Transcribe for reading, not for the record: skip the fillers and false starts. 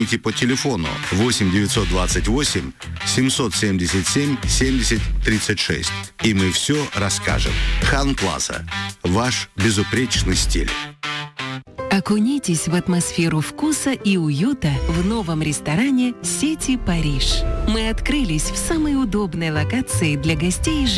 по телефону 8 928 777 70 36. И мы все расскажем. Хан Плаза. Ваш безупречный стиль. Окунитесь в атмосферу вкуса и уюта в новом ресторане сети «Париж». Мы открылись в самой удобной локации для гостей и